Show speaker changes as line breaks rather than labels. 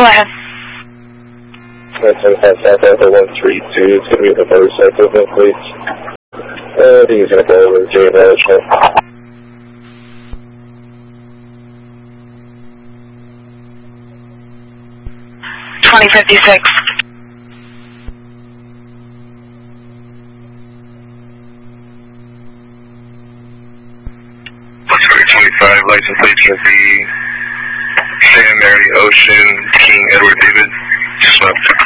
ahead.
925 South Alpha 132, it's going to be the motorcycle, no plates. I think he's going to blow over the J management.
2056.
Volkswagen 25, license plate going to be Sam Mary Ocean King Edward David. Just left.